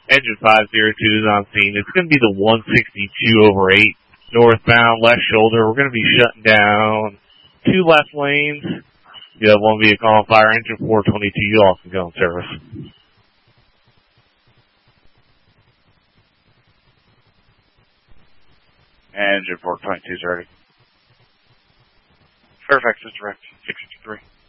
Engine 502 is on scene. It's going to be the 162/8 northbound left shoulder. We're going to be shutting down 2 left lanes. You have 1 vehicle on fire. Engine 422, you all can go in service. Engine 422 is ready. Fairfax is direct, 663.